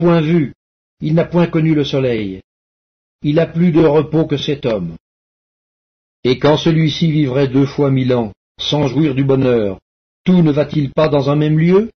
point vu, il n'a point connu le soleil. Il a plus de repos que cet homme. Et quand celui-ci vivrait 2 fois 1000 ans, sans jouir du bonheur, tout ne va-t-il pas dans un même lieu?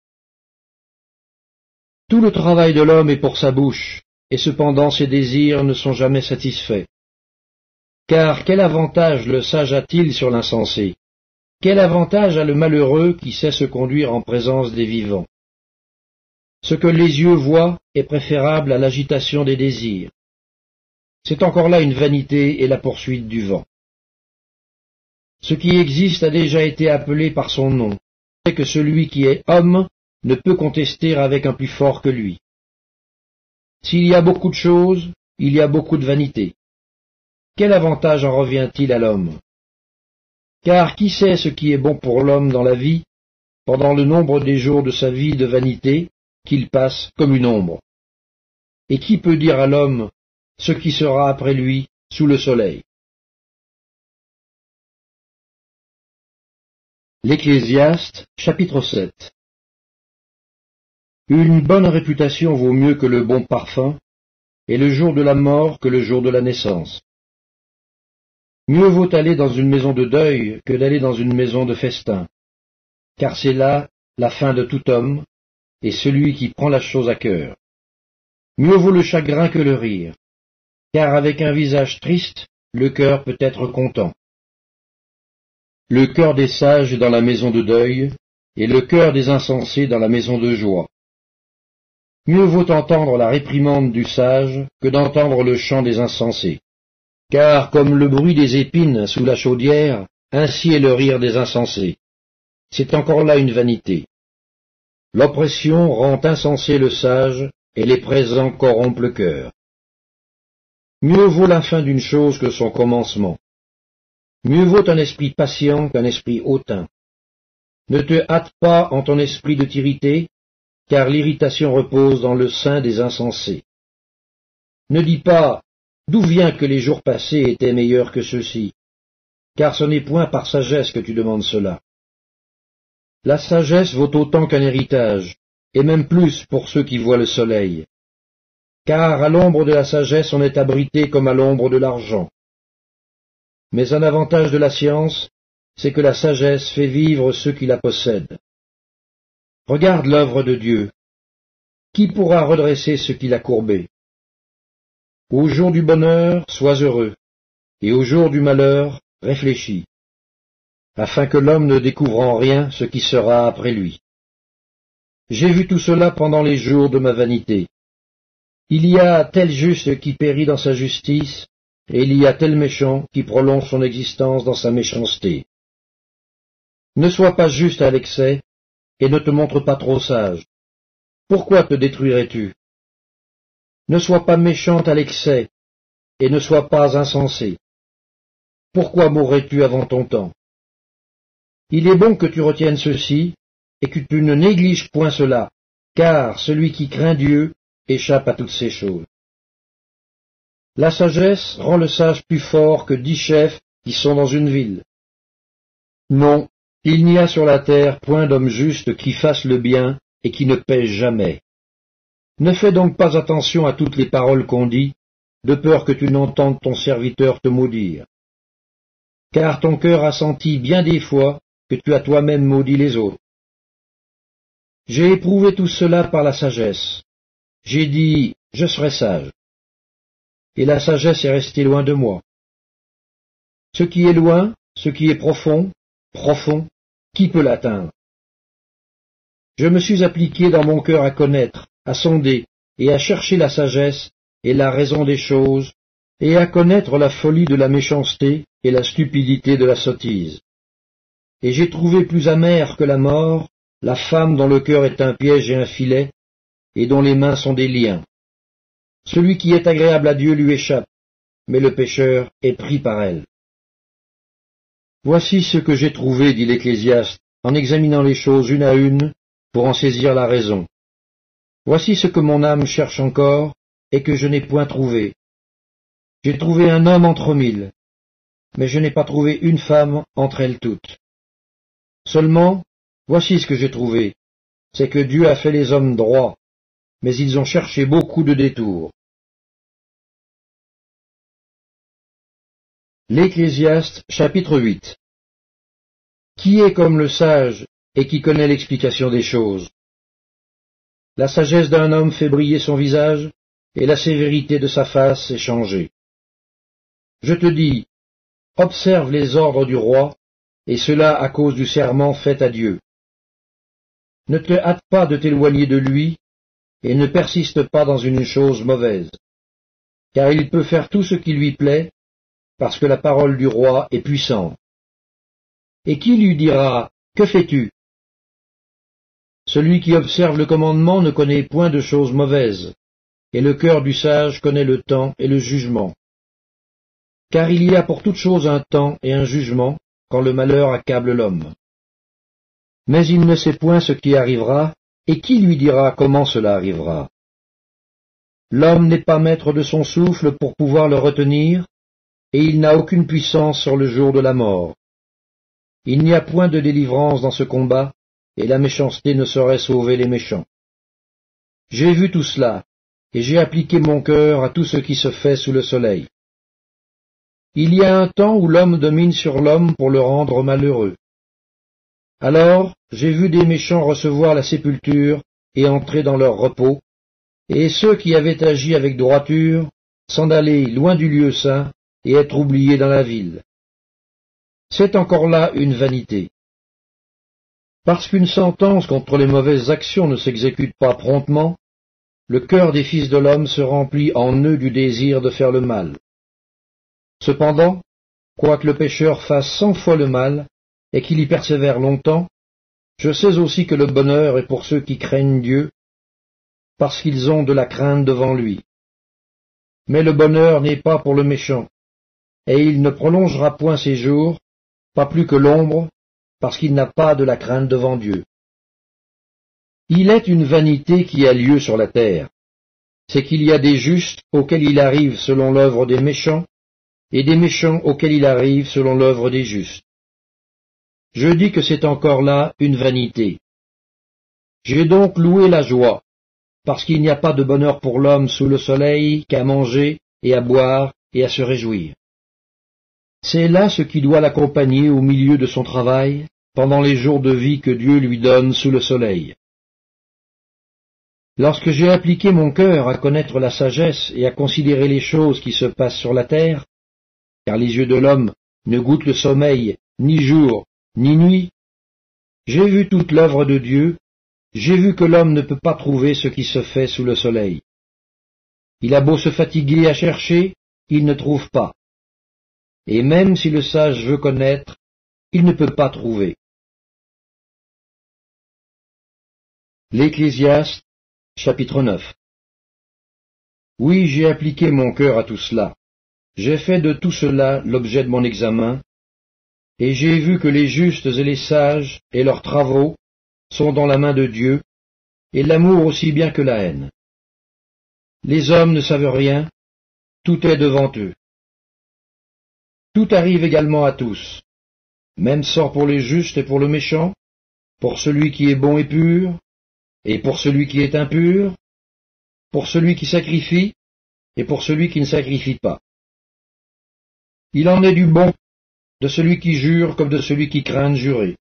Tout le travail de l'homme est pour sa bouche, et cependant ses désirs ne sont jamais satisfaits. Car quel avantage le sage a-t-il sur l'insensé? Quel avantage a le malheureux qui sait se conduire en présence des vivants? Ce que les yeux voient est préférable à l'agitation des désirs. C'est encore là une vanité et la poursuite du vent. Ce qui existe a déjà été appelé par son nom, c'est que celui qui est homme ne peut contester avec un plus fort que lui. S'il y a beaucoup de choses, il y a beaucoup de vanité. Quel avantage en revient-il à l'homme? Car qui sait ce qui est bon pour l'homme dans la vie, pendant le nombre des jours de sa vie de vanité, qu'il passe comme une ombre? Et qui peut dire à l'homme ce qui sera après lui sous le soleil? L'Ecclésiaste, chapitre 7. Une bonne réputation vaut mieux que le bon parfum, et le jour de la mort que le jour de la naissance. Mieux vaut aller dans une maison de deuil que d'aller dans une maison de festin, car c'est là la fin de tout homme, et celui qui prend la chose à cœur. Mieux vaut le chagrin que le rire, car avec un visage triste, le cœur peut être content. Le cœur des sages est dans la maison de deuil, et le cœur des insensés dans la maison de joie. Mieux vaut entendre la réprimande du sage que d'entendre le chant des insensés. Car comme le bruit des épines sous la chaudière, ainsi est le rire des insensés. C'est encore là une vanité. L'oppression rend insensé le sage, et les présents corrompent le cœur. Mieux vaut la fin d'une chose que son commencement. Mieux vaut un esprit patient qu'un esprit hautain. Ne te hâte pas en ton esprit de t'irriter, car l'irritation repose dans le sein des insensés. Ne dis pas, d'où vient que les jours passés étaient meilleurs que ceux-ci, car ce n'est point par sagesse que tu demandes cela. La sagesse vaut autant qu'un héritage, et même plus pour ceux qui voient le soleil. Car à l'ombre de la sagesse on est abrité comme à l'ombre de l'argent. Mais un avantage de la science, c'est que la sagesse fait vivre ceux qui la possèdent. Regarde l'œuvre de Dieu. Qui pourra redresser ce qu'il a courbé? Au jour du bonheur, sois heureux, et au jour du malheur, réfléchis, afin que l'homme ne découvre en rien ce qui sera après lui. J'ai vu tout cela pendant les jours de ma vanité. Il y a tel juste qui périt dans sa justice, et il y a tel méchant qui prolonge son existence dans sa méchanceté. Ne sois pas juste à l'excès, et ne te montre pas trop sage. Pourquoi te détruirais-tu? Ne sois pas méchante à l'excès, et ne sois pas insensé. Pourquoi mourrais-tu avant ton temps? Il est bon que tu retiennes ceci, et que tu ne négliges point cela, car celui qui craint Dieu échappe à toutes ces choses. La sagesse rend le sage plus fort que 10 chefs qui sont dans une ville. Non, il n'y a sur la terre point d'homme juste qui fasse le bien et qui ne pêche jamais. Ne fais donc pas attention à toutes les paroles qu'on dit, de peur que tu n'entendes ton serviteur te maudire. Car ton cœur a senti bien des fois que tu as toi-même maudit les autres. J'ai éprouvé tout cela par la sagesse. J'ai dit, je serai sage. Et la sagesse est restée loin de moi. Ce qui est loin, ce qui est profond, profond, qui peut l'atteindre? Je me suis appliqué dans mon cœur à connaître, à sonder, et à chercher la sagesse et la raison des choses, et à connaître la folie de la méchanceté et la stupidité de la sottise. Et j'ai trouvé plus amère que la mort la femme dont le cœur est un piège et un filet, et dont les mains sont des liens. Celui qui est agréable à Dieu lui échappe, mais le pécheur est pris par elle. Voici ce que j'ai trouvé, dit l'Ecclésiaste, en examinant les choses une à une, pour en saisir la raison. Voici ce que mon âme cherche encore, et que je n'ai point trouvé. J'ai trouvé un homme entre 1000, mais je n'ai pas trouvé une femme entre elles toutes. Seulement, voici ce que j'ai trouvé, c'est que Dieu a fait les hommes droits, mais ils ont cherché beaucoup de détours. L'Ecclésiaste, chapitre 8. Qui est comme le sage et qui connaît l'explication des choses? La sagesse d'un homme fait briller son visage, et la sévérité de sa face est changée. Je te dis, observe les ordres du roi, et cela à cause du serment fait à Dieu. Ne te hâte pas de t'éloigner de lui, et ne persiste pas dans une chose mauvaise, car il peut faire tout ce qui lui plaît, parce que la parole du roi est puissante. Et qui lui dira, que fais-tu? Celui qui observe le commandement ne connaît point de choses mauvaises, et le cœur du sage connaît le temps et le jugement. Car il y a pour toute chose un temps et un jugement, quand le malheur accable l'homme. Mais il ne sait point ce qui arrivera, et qui lui dira comment cela arrivera? L'homme n'est pas maître de son souffle pour pouvoir le retenir, et il n'a aucune puissance sur le jour de la mort. Il n'y a point de délivrance dans ce combat, et la méchanceté ne saurait sauver les méchants. J'ai vu tout cela, et j'ai appliqué mon cœur à tout ce qui se fait sous le soleil. Il y a un temps où l'homme domine sur l'homme pour le rendre malheureux. Alors j'ai vu des méchants recevoir la sépulture et entrer dans leur repos, et ceux qui avaient agi avec droiture s'en aller loin du lieu saint et être oubliés dans la ville. C'est encore là une vanité. Parce qu'une sentence contre les mauvaises actions ne s'exécute pas promptement, le cœur des fils de l'homme se remplit en eux du désir de faire le mal. Cependant, quoique le pécheur fasse 100 fois le mal, et qu'il y persévère longtemps, je sais aussi que le bonheur est pour ceux qui craignent Dieu, parce qu'ils ont de la crainte devant lui. Mais le bonheur n'est pas pour le méchant, et il ne prolongera point ses jours, pas plus que l'ombre, parce qu'il n'a pas de la crainte devant Dieu. Il est une vanité qui a lieu sur la terre, c'est qu'il y a des justes auxquels il arrive selon l'œuvre des méchants, et des méchants auxquels il arrive selon l'œuvre des justes. Je dis que c'est encore là une vanité. J'ai donc loué la joie, parce qu'il n'y a pas de bonheur pour l'homme sous le soleil qu'à manger et à boire et à se réjouir. C'est là ce qui doit l'accompagner au milieu de son travail, pendant les jours de vie que Dieu lui donne sous le soleil. Lorsque j'ai appliqué mon cœur à connaître la sagesse et à considérer les choses qui se passent sur la terre, car les yeux de l'homme ne goûtent le sommeil ni jour ni nuit, j'ai vu toute l'œuvre de Dieu, j'ai vu que l'homme ne peut pas trouver ce qui se fait sous le soleil. Il a beau se fatiguer à chercher, il ne trouve pas. Et même si le sage veut connaître, il ne peut pas trouver. L'Ecclésiaste, chapitre 9. Oui, j'ai appliqué mon cœur à tout cela. J'ai fait de tout cela l'objet de mon examen, et j'ai vu que les justes et les sages et leurs travaux sont dans la main de Dieu, et l'amour aussi bien que la haine. Les hommes ne savent rien, tout est devant eux. Tout arrive également à tous, même sort pour les justes et pour le méchant, pour celui qui est bon et pur, et pour celui qui est impur, pour celui qui sacrifie, et pour celui qui ne sacrifie pas. Il en est du bon, de celui qui jure comme de celui qui craint de jurer.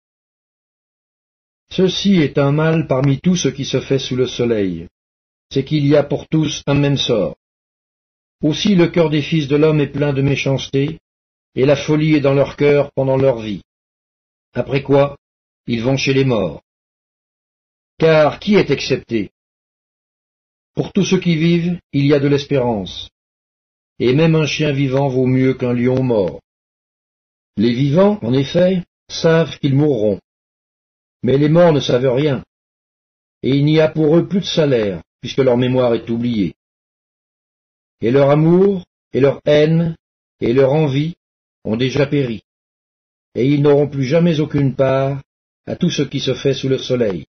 Ceci est un mal parmi tout ce qui se fait sous le soleil, c'est qu'il y a pour tous un même sort. Aussi le cœur des fils de l'homme est plein de méchanceté, et la folie est dans leur cœur pendant leur vie. Après quoi, ils vont chez les morts. Car qui est excepté? Pour tous ceux qui vivent, il y a de l'espérance, et même un chien vivant vaut mieux qu'un lion mort. Les vivants, en effet, savent qu'ils mourront, mais les morts ne savent rien, et il n'y a pour eux plus de salaire, puisque leur mémoire est oubliée. Et leur amour, et leur haine, et leur envie ont déjà péri, et ils n'auront plus jamais aucune part à tout ce qui se fait sous le soleil.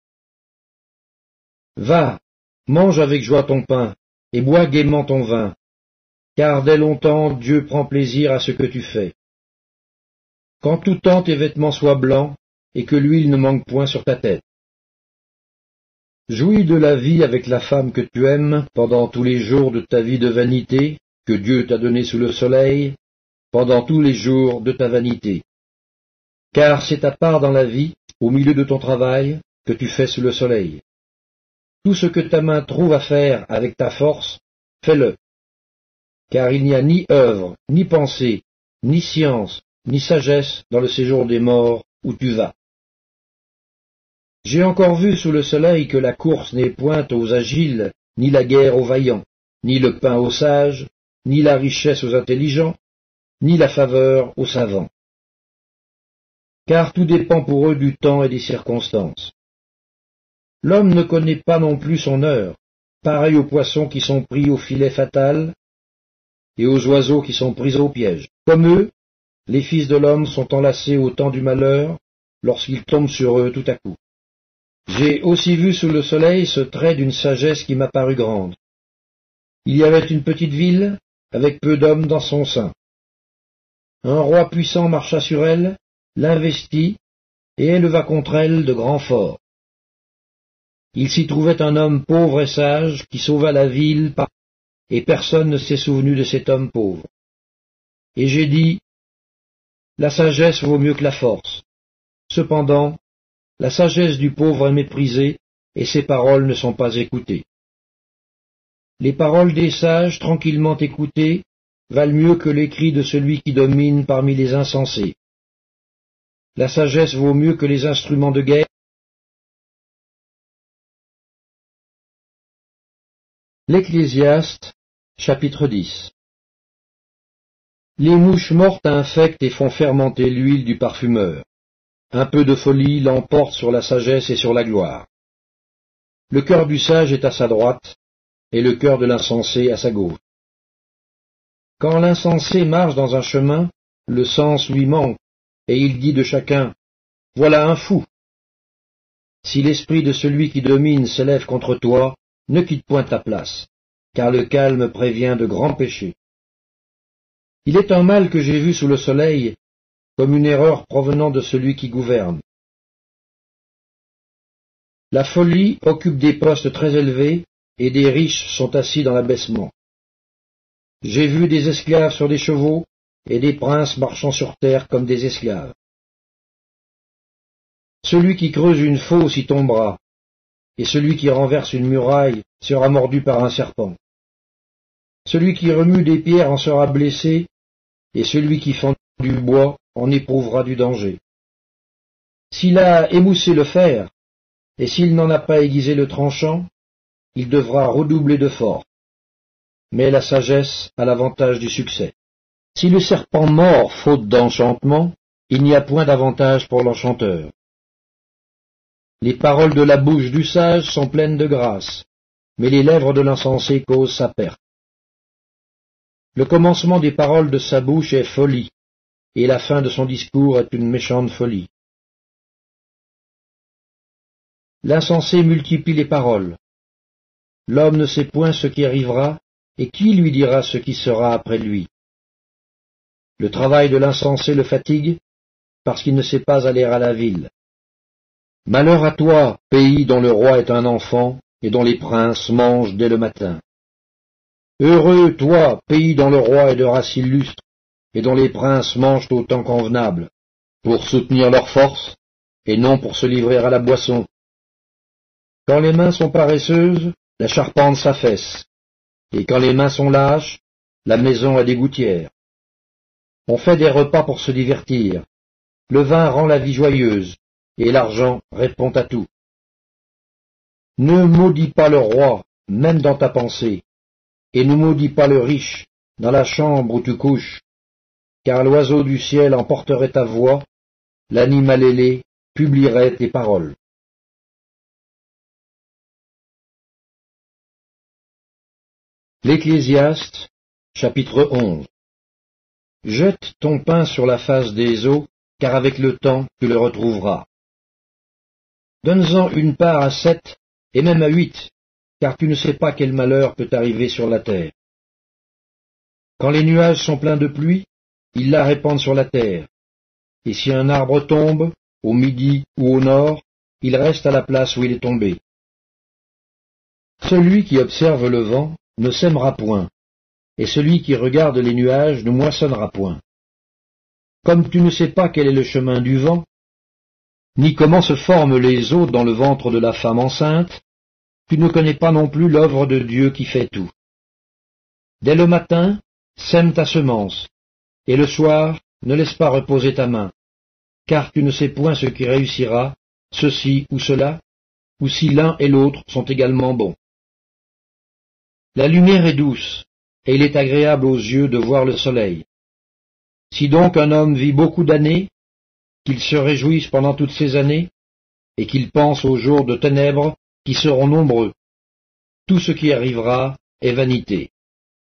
Va, mange avec joie ton pain, et bois gaiement ton vin, car dès longtemps Dieu prend plaisir à ce que tu fais. Qu'en tout temps tes vêtements soient blancs, et que l'huile ne manque point sur ta tête. Jouis de la vie avec la femme que tu aimes pendant tous les jours de ta vie de vanité que Dieu t'a donnée sous le soleil, pendant tous les jours de ta vanité. Car c'est ta part dans la vie, au milieu de ton travail, que tu fais sous le soleil. Tout ce que ta main trouve à faire avec ta force, fais-le. Car il n'y a ni œuvre, ni pensée, ni science, ni sagesse dans le séjour des morts où tu vas. J'ai encore vu sous le soleil que la course n'est point aux agiles, ni la guerre aux vaillants, ni le pain aux sages, ni la richesse aux intelligents, ni la faveur aux savants. Car tout dépend pour eux du temps et des circonstances. L'homme ne connaît pas non plus son heure, pareil aux poissons qui sont pris au filet fatal, et aux oiseaux qui sont pris au piège. Comme eux, les fils de l'homme sont enlacés au temps du malheur, lorsqu'ils tombent sur eux tout à coup. J'ai aussi vu sous le soleil ce trait d'une sagesse qui m'a paru grande. Il y avait une petite ville, avec peu d'hommes dans son sein. Un roi puissant marcha sur elle, l'investit, et éleva contre elle de grands forts. Il s'y trouvait un homme pauvre et sage, qui sauva la ville, et personne ne s'est souvenu de cet homme pauvre. Et j'ai dit, la sagesse vaut mieux que la force. Cependant, la sagesse du pauvre est méprisée, et ses paroles ne sont pas écoutées. Les paroles des sages, tranquillement écoutées, valent mieux que les cris de celui qui domine parmi les insensés. La sagesse vaut mieux que les instruments de guerre. L'Ecclésiaste, chapitre 10. Les mouches mortes infectent et font fermenter l'huile du parfumeur. Un peu de folie l'emporte sur la sagesse et sur la gloire. Le cœur du sage est à sa droite, et le cœur de l'insensé à sa gauche. Quand l'insensé marche dans un chemin, le sens lui manque, et il dit de chacun, « Voilà un fou !» Si l'esprit de celui qui domine s'élève contre toi, ne quitte point ta place, car le calme prévient de grands péchés. Il est un mal que j'ai vu sous le soleil, comme une erreur provenant de celui qui gouverne. La folie occupe des postes très élevés, et des riches sont assis dans l'abaissement. J'ai vu des esclaves sur des chevaux, et des princes marchant sur terre comme des esclaves. Celui qui creuse une fosse y tombera, et celui qui renverse une muraille sera mordu par un serpent. Celui qui remue des pierres en sera blessé, et celui qui fend du bois en éprouvera du danger. S'il a émoussé le fer, et s'il n'en a pas aiguisé le tranchant, il devra redoubler de force. Mais la sagesse a l'avantage du succès. Si le serpent mord faute d'enchantement, il n'y a point d'avantage pour l'enchanteur. Les paroles de la bouche du sage sont pleines de grâce, mais les lèvres de l'insensé causent sa perte. Le commencement des paroles de sa bouche est folie, et la fin de son discours est une méchante folie. L'insensé multiplie les paroles. L'homme ne sait point ce qui arrivera, et qui lui dira ce qui sera après lui? Le travail de l'insensé le fatigue, parce qu'il ne sait pas aller à la ville. Malheur à toi, pays dont le roi est un enfant, et dont les princes mangent dès le matin. Heureux, toi, pays dont le roi est de race illustre, et dont les princes mangent au temps convenable, pour soutenir leur force, et non pour se livrer à la boisson. Quand les mains sont paresseuses, la charpente s'affaisse, et quand les mains sont lâches, la maison a des gouttières. On fait des repas pour se divertir, le vin rend la vie joyeuse, et l'argent répond à tout. Ne maudis pas le roi, même dans ta pensée, et ne maudis pas le riche, dans la chambre où tu couches, car l'oiseau du ciel emporterait ta voix, l'animal ailé publierait tes paroles. L'Ecclésiaste, chapitre 11. Jette ton pain sur la face des eaux, car avec le temps tu le retrouveras. Donne-en une part à 7, et même à 8, car tu ne sais pas quel malheur peut arriver sur la terre. Quand les nuages sont pleins de pluie, ils la répandent sur la terre, et si un arbre tombe, au midi ou au nord, il reste à la place où il est tombé. Celui qui observe le vent ne sèmera point, et celui qui regarde les nuages ne moissonnera point. Comme tu ne sais pas quel est le chemin du vent, ni comment se forment les eaux dans le ventre de la femme enceinte, tu ne connais pas non plus l'œuvre de Dieu qui fait tout. Dès le matin, sème ta semence, et le soir, ne laisse pas reposer ta main, car tu ne sais point ce qui réussira, ceci ou cela, ou si l'un et l'autre sont également bons. La lumière est douce, et il est agréable aux yeux de voir le soleil. Si donc un homme vit beaucoup d'années, qu'il se réjouisse pendant toutes ces années, et qu'il pense aux jours de ténèbres qui seront nombreux, tout ce qui arrivera est vanité.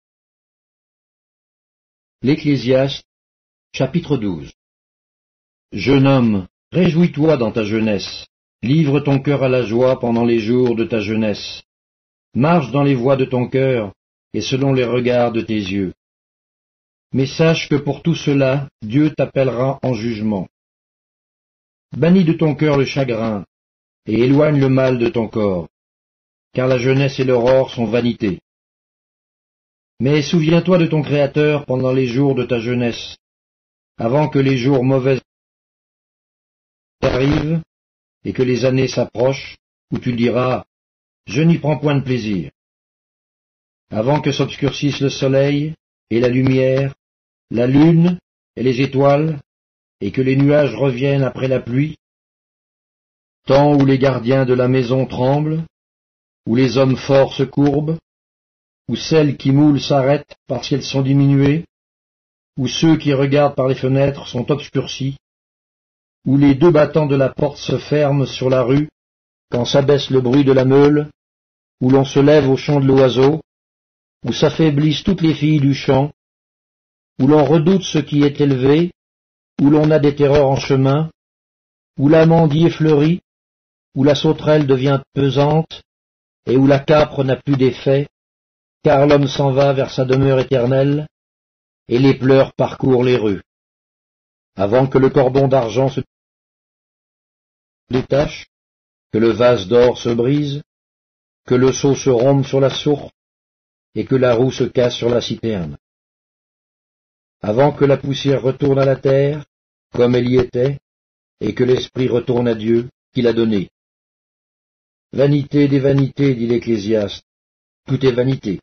L'Ecclésiaste, chapitre 12. Jeune homme, réjouis-toi dans ta jeunesse, livre ton cœur à la joie pendant les jours de ta jeunesse. Marche dans les voies de ton cœur, et selon les regards de tes yeux. Mais sache que pour tout cela, Dieu t'appellera en jugement. Bannis de ton cœur le chagrin, et éloigne le mal de ton corps, car la jeunesse et l'aurore sont vanité. Mais souviens-toi de ton Créateur pendant les jours de ta jeunesse, avant que les jours mauvais arrivent, et que les années s'approchent, où tu diras « Je n'y prends point de plaisir ». Avant que s'obscurcisse le soleil, et la lumière, la lune, et les étoiles, et que les nuages reviennent après la pluie, temps où les gardiens de la maison tremblent, où les hommes forts se courbent, où celles qui moulent s'arrêtent parce qu'elles sont diminuées, où ceux qui regardent par les fenêtres sont obscurcis, où les deux battants de la porte se ferment sur la rue, quand s'abaisse le bruit de la meule, où l'on se lève au chant de l'oiseau, où s'affaiblissent toutes les filles du champ, où l'on redoute ce qui est élevé, où l'on a des terreurs en chemin, où l'amandier fleurit, où la sauterelle devient pesante, et où la capre n'a plus d'effet, car l'homme s'en va vers sa demeure éternelle, et les pleurs parcourent les rues. Avant que le cordon d'argent se détache, que le vase d'or se brise, que le seau se rompe sur la source, et que la roue se casse sur la citerne. Avant que la poussière retourne à la terre, comme elle y était, et que l'esprit retourne à Dieu, qui l'a donné. Vanité des vanités, dit l'Ecclésiaste, tout est vanité.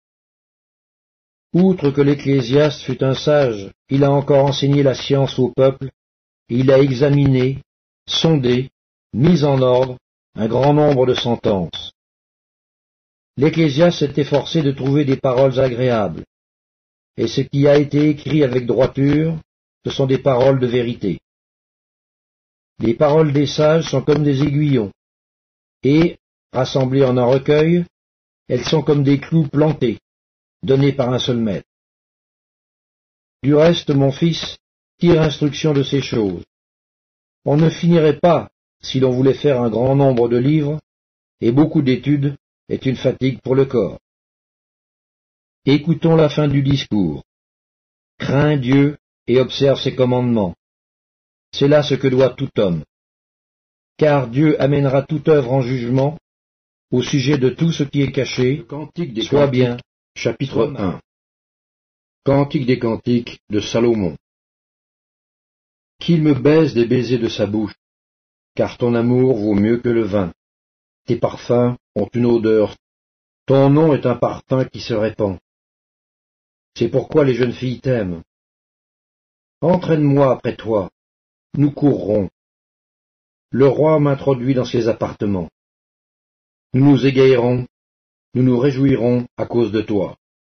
Outre que l'Ecclésiaste fut un sage, il a encore enseigné la science au peuple, il a examiné, sondé, mis en ordre un grand nombre de sentences. L'Ecclésiaste s'est efforcé de trouver des paroles agréables, et ce qui a été écrit avec droiture, ce sont des paroles de vérité. Les paroles des sages sont comme des aiguillons, et, rassemblées en un recueil, elles sont comme des clous plantés, donnés par un seul maître. Du reste, mon fils, tire instruction de ces choses. On ne finirait pas si l'on voulait faire un grand nombre de livres, et beaucoup d'études est une fatigue pour le corps. Écoutons la fin du discours. Crains Dieu et observe ses commandements. C'est là ce que doit tout homme. Car Dieu amènera toute œuvre en jugement au sujet de tout ce qui est caché, soit bien. Chapitre 1. Cantique des cantiques de Salomon. Qu'il me baise des baisers de sa bouche, car ton amour vaut mieux que le vin. Tes parfums ont une odeur. Ton nom est un parfum qui se répand. C'est pourquoi les jeunes filles t'aiment. Entraîne-moi après toi. Nous courrons. Le roi m'introduit dans ses appartements. Nous nous égayerons, nous nous réjouirons à cause de toi.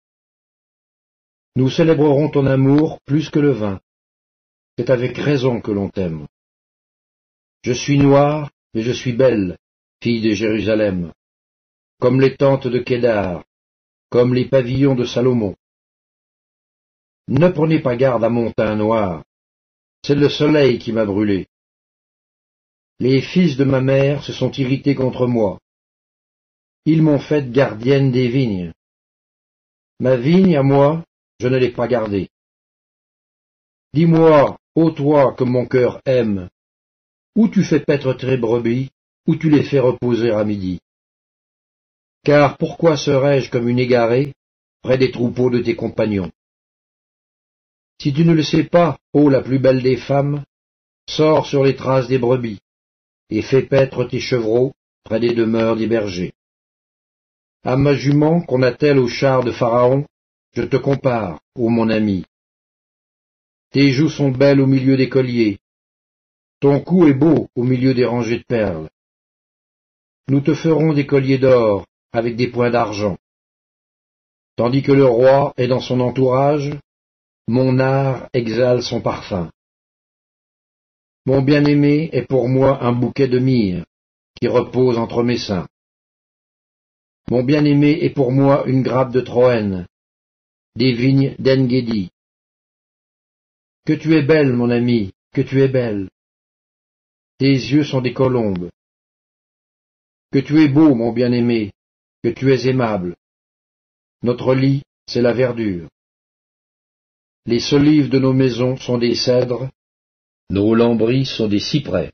Nous célébrerons ton amour plus que le vin. C'est avec raison que l'on t'aime. Je suis noire, mais je suis belle, fille de Jérusalem, comme les tentes de Kédar, comme les pavillons de Salomon. Ne prenez pas garde à mon teint noir, c'est le soleil qui m'a brûlé. Les fils de ma mère se sont irrités contre moi. Ils m'ont faite gardienne des vignes. Ma vigne, à moi, je ne l'ai pas gardée. Dis-moi, ô toi que mon cœur aime, où tu fais paître tes brebis, où tu les fais reposer à midi. Car pourquoi serais-je comme une égarée près des troupeaux de tes compagnons? Si tu ne le sais pas, ô la plus belle des femmes, sors sur les traces des brebis, et fais paître tes chevreaux près des demeures des bergers. À ma jument qu'on attelle au char de Pharaon, je te compare, ô mon ami. Tes joues sont belles au milieu des colliers, ton cou est beau au milieu des rangées de perles. Nous te ferons des colliers d'or avec des points d'argent. Tandis que le roi est dans son entourage, mon art exhale son parfum. Mon bien-aimé est pour moi un bouquet de myrrhe qui repose entre mes seins. Mon bien-aimé est pour moi une grappe de Troène, des vignes d'En-Gedi. Que tu es belle, mon ami, que tu es belle. Tes yeux sont des colombes. Que tu es beau, mon bien-aimé, que tu es aimable. Notre lit, c'est la verdure. Les solives de nos maisons sont des cèdres, nos lambris sont des cyprès.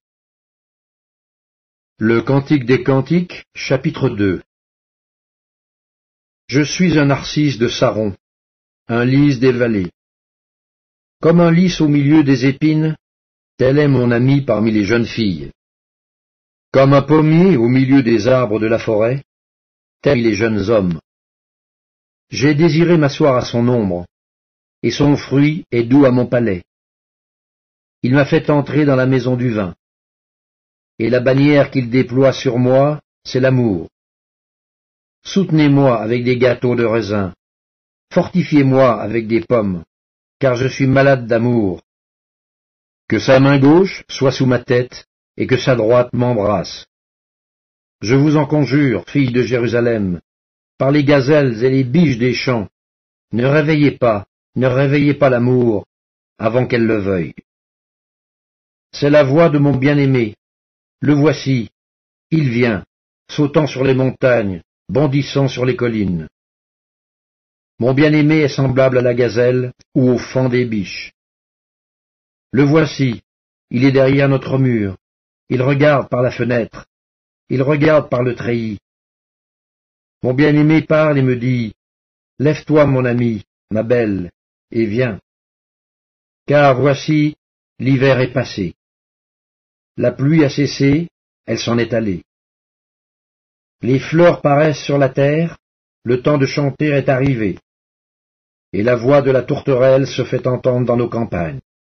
Le Cantique des Cantiques, chapitre 2. Je suis un narcisse de Saron, un lys des vallées. Comme un lys au milieu des épines, tel est mon ami parmi les jeunes filles. Comme un pommier au milieu des arbres de la forêt, tels les jeunes hommes. J'ai désiré m'asseoir à son ombre, et son fruit est doux à mon palais. Il m'a fait entrer dans la maison du vin, et la bannière qu'il déploie sur moi, c'est l'amour. Soutenez-moi avec des gâteaux de raisin, fortifiez-moi avec des pommes, car je suis malade d'amour. Que sa main gauche soit sous ma tête, et que sa droite m'embrasse. Je vous en conjure, filles de Jérusalem, par les gazelles et les biches des champs, ne réveillez pas l'amour, avant qu'elle le veuille. C'est la voix de mon bien-aimé, le voici, il vient, sautant sur les montagnes, bondissant sur les collines. Mon bien-aimé est semblable à la gazelle ou au faon des biches. Le voici, il est derrière notre mur, il regarde par la fenêtre, il regarde par le treillis. Mon bien-aimé parle et me dit, « Lève-toi, mon ami, ma belle, et viens. » Car voici, l'hiver est passé. La pluie a cessé, elle s'en est allée. Les fleurs paraissent sur la terre, le temps de chanter est arrivé, et la voix de la tourterelle se fait entendre dans nos campagnes.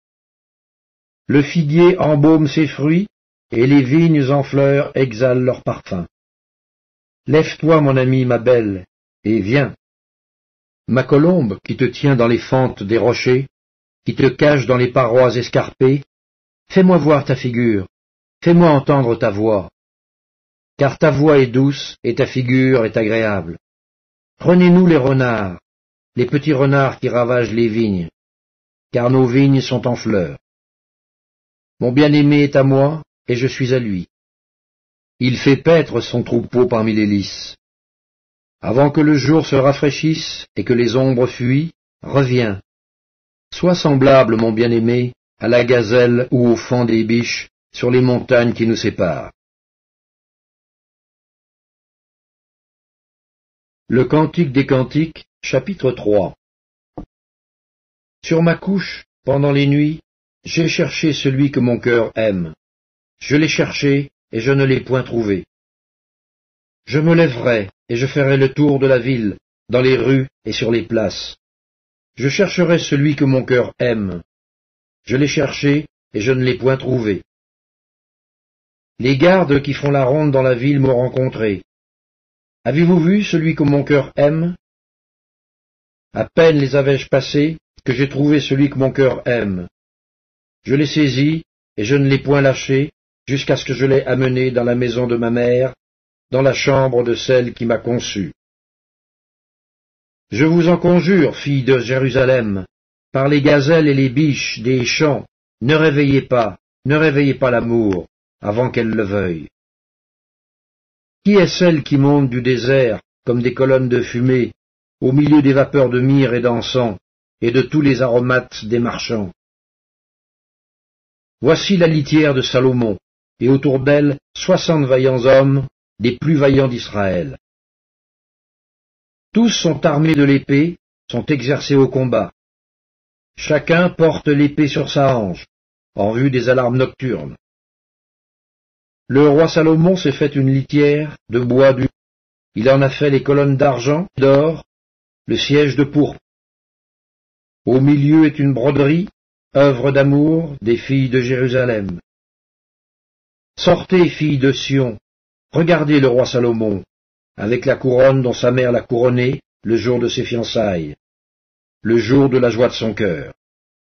Le figuier embaume ses fruits, et les vignes en fleurs exhalent leur parfum. Lève-toi, mon ami, ma belle, et viens. Ma colombe, qui te tient dans les fentes des rochers, qui te cache dans les parois escarpées, fais-moi voir ta figure, fais-moi entendre ta voix. Car ta voix est douce et ta figure est agréable. Prenez-nous les petits renards qui ravagent les vignes, car nos vignes sont en fleurs. Mon bien-aimé est à moi, et je suis à lui. Il fait paître son troupeau parmi les lys. Avant que le jour se rafraîchisse et que les ombres fuient, reviens. Sois semblable, mon bien-aimé, à la gazelle ou au faon des biches sur les montagnes qui nous séparent. Le Cantique des Cantiques, chapitre 3. Sur ma couche, pendant les nuits, j'ai cherché celui que mon cœur aime. Je l'ai cherché, et je ne l'ai point trouvé. Je me lèverai, et je ferai le tour de la ville, dans les rues et sur les places. Je chercherai celui que mon cœur aime. Je l'ai cherché, et je ne l'ai point trouvé. Les gardes qui font la ronde dans la ville m'ont rencontré. Avez-vous vu celui que mon cœur aime? À peine les avais-je passés, que j'ai trouvé celui que mon cœur aime. Je l'ai saisi, et je ne l'ai point lâché, jusqu'à ce que je l'ai amené dans la maison de ma mère, dans la chambre de celle qui m'a conçu. Je vous en conjure, filles de Jérusalem, par les gazelles et les biches des champs, ne réveillez pas l'amour, avant qu'elle le veuille. Qui est celle qui monte du désert, comme des colonnes de fumée, au milieu des vapeurs de myrrhe et d'encens, et de tous les aromates des marchands? Voici la litière de Salomon, et autour d'elle 60 vaillants hommes, des plus vaillants d'Israël. Tous sont armés de l'épée, sont exercés au combat. Chacun porte l'épée sur sa hanche, en vue des alarmes nocturnes. Le roi Salomon s'est fait une litière de bois du. Il en a fait les colonnes d'argent, d'or, le siège de pourpre. Au milieu est une broderie, œuvre d'amour des filles de Jérusalem. Sortez, filles de Sion, regardez le roi Salomon, avec la couronne dont sa mère l'a couronné le jour de ses fiançailles, le jour de la joie de son cœur.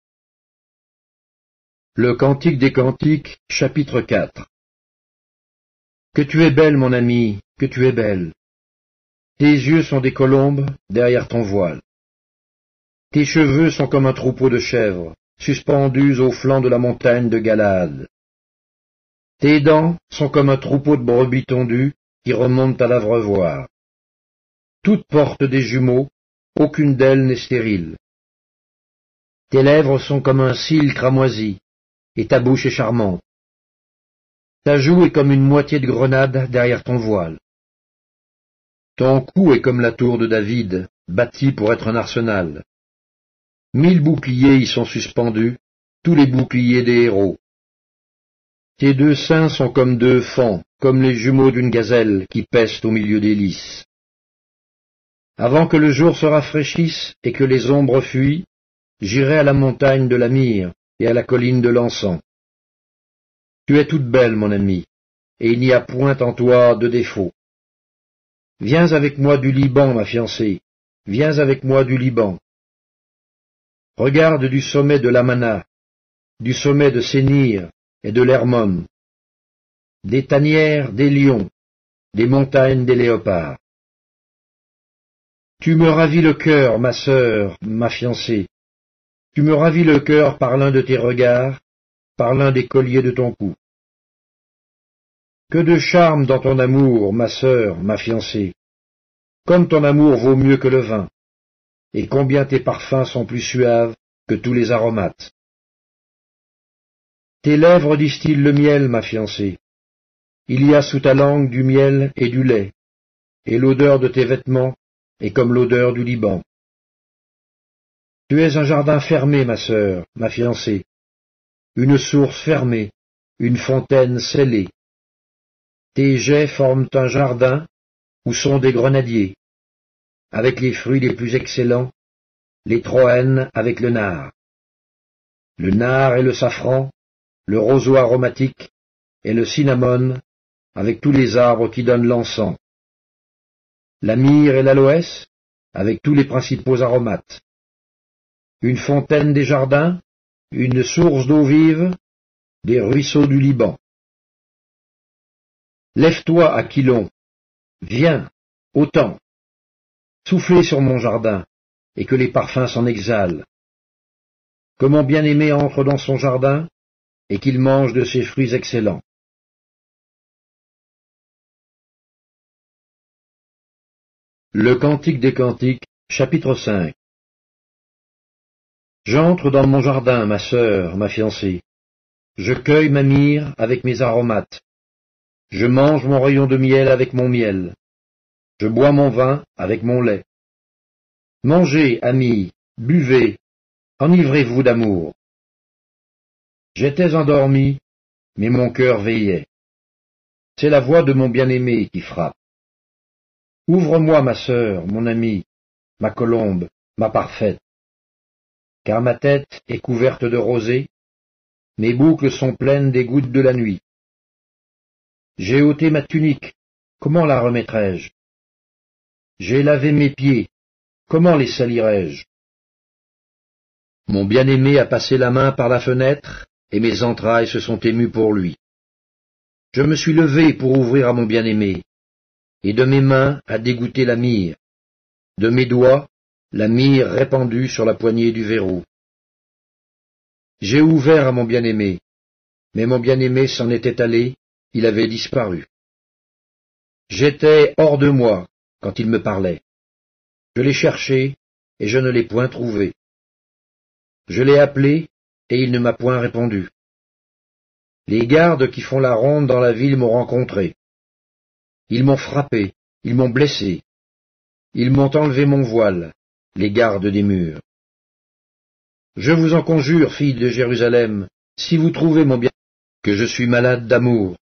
Le Cantique des Cantiques, chapitre 4. Que tu es belle, mon ami, que tu es belle. Tes yeux sont des colombes derrière ton voile. Tes cheveux sont comme un troupeau de chèvres, suspendus au flanc de la montagne de Galaad. Tes dents sont comme un troupeau de brebis tondues qui remontent à l'abreuvoir. Toutes portent des jumeaux, aucune d'elles n'est stérile. Tes lèvres sont comme un cil cramoisi, et ta bouche est charmante. Ta joue est comme une moitié de grenade derrière ton voile. Ton cou est comme la tour de David, bâtie pour être un arsenal. 1000 boucliers y sont suspendus, tous les boucliers des héros. Tes deux seins sont comme deux faons, comme les jumeaux d'une gazelle qui pèsent au milieu des lys. Avant que le jour se rafraîchisse et que les ombres fuient, j'irai à la montagne de la myrrhe et à la colline de l'encens. Tu es toute belle, mon ami, et il n'y a point en toi de défaut. Viens avec moi du Liban, ma fiancée, viens avec moi du Liban. Regarde du sommet de l'Amana, du sommet de Sénir et de l'Hermon, des tanières des lions, des montagnes des léopards. Tu me ravis le cœur, ma sœur, ma fiancée. Tu me ravis le cœur par l'un de tes regards, par l'un des colliers de ton cou. Que de charme dans ton amour, ma sœur, ma fiancée. Comme ton amour vaut mieux que le vin, et combien tes parfums sont plus suaves que tous les aromates. Tes lèvres distillent le miel, ma fiancée. Il y a sous ta langue du miel et du lait, et l'odeur de tes vêtements est comme l'odeur du Liban. Tu es un jardin fermé, ma sœur, ma fiancée, une source fermée, une fontaine scellée. Tes jets forment un jardin où sont des grenadiers, avec les fruits les plus excellents, les troènes avec le nard. Le nard et le safran, le roseau aromatique et le cinnamome, avec tous les arbres qui donnent l'encens. La myrrhe et l'aloès, avec tous les principaux aromates. Une fontaine des jardins, une source d'eau vive, des ruisseaux du Liban. Lève-toi, Aquilon, viens, autant, soufflez sur mon jardin, et que les parfums s'en exhalent. Que mon bien-aimé entre dans son jardin, et qu'il mange de ses fruits excellents. Le Cantique des Cantiques, chapitre 5. J'entre dans mon jardin, ma sœur, ma fiancée. Je cueille ma myrrhe avec mes aromates. Je mange mon rayon de miel avec mon miel. Je bois mon vin avec mon lait. Mangez, amis, buvez, enivrez-vous d'amour. J'étais endormi, mais mon cœur veillait. C'est la voix de mon bien-aimé qui frappe. Ouvre-moi, ma sœur, mon amie, ma colombe, ma parfaite. Car ma tête est couverte de rosée, mes boucles sont pleines des gouttes de la nuit. J'ai ôté ma tunique, comment la remettrai-je? J'ai lavé mes pieds, comment les salirai-je? Mon bien-aimé a passé la main par la fenêtre, et mes entrailles se sont émues pour lui. Je me suis levé pour ouvrir à mon bien-aimé, et de mes mains a dégoûté la myrrhe, de mes doigts la myrrhe répandue sur la poignée du verrou. J'ai ouvert à mon bien-aimé, mais mon bien-aimé s'en était allé, il avait disparu. J'étais hors de moi quand il me parlait. Je l'ai cherché, et je ne l'ai point trouvé. Je l'ai appelé, et il ne m'a point répondu. Les gardes qui font la ronde dans la ville m'ont rencontré. Ils m'ont frappé, ils m'ont blessé. Ils m'ont enlevé mon voile, les gardes des murs. Je vous en conjure, filles de Jérusalem, si vous trouvez mon bien, que je suis malade d'amour.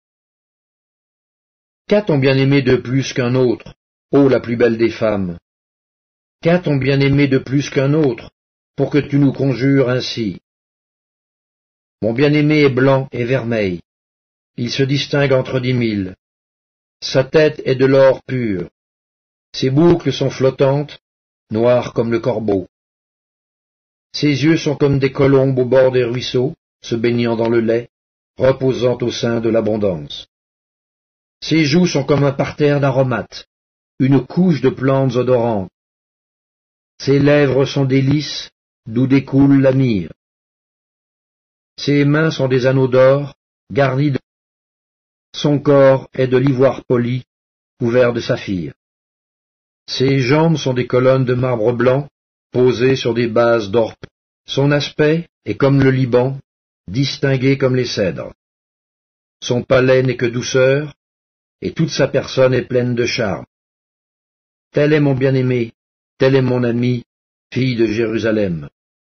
Qu'a ton bien-aimé de plus qu'un autre, ô la plus belle des femmes? Qu'a ton bien-aimé de plus qu'un autre, pour que tu nous conjures ainsi? Mon bien-aimé est blanc et vermeil. Il se distingue entre 10 000. Sa tête est de l'or pur. Ses boucles sont flottantes, noires comme le corbeau. Ses yeux sont comme des colombes au bord des ruisseaux, se baignant dans le lait, reposant au sein de l'abondance. Ses joues sont comme un parterre d'aromates, une couche de plantes odorantes. Ses lèvres sont des lys, d'où découle la myrrhe. Ses mains sont des anneaux d'or, garnis de... Son corps est de l'ivoire poli, couvert de saphir. Ses jambes sont des colonnes de marbre blanc, posées sur des bases d'or. Son aspect est comme le Liban, distingué comme les cèdres. Son palais n'est que douceur, et toute sa personne est pleine de charme. Tel est mon bien-aimé, tel est mon ami, fille de Jérusalem.